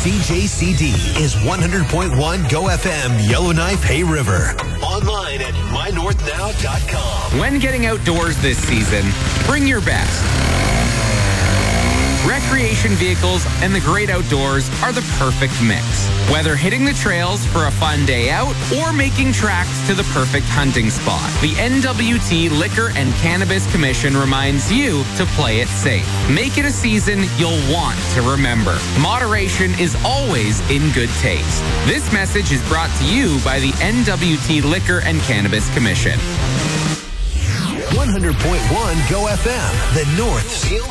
CJCD is 100.1 Go FM, Yellowknife, Hay River. Online at mynorthnow.com. When getting outdoors this season, bring your best. Recreation vehicles and the great outdoors are the perfect mix. Whether hitting the trails for a fun day out or making tracks to the perfect hunting spot, the NWT Liquor and Cannabis Commission reminds you to play it safe. Make it a season you'll want to remember. Moderation is always in good taste. This message is brought to you by the NWT Liquor and Cannabis Commission. 100.1 Go FM, the North Seal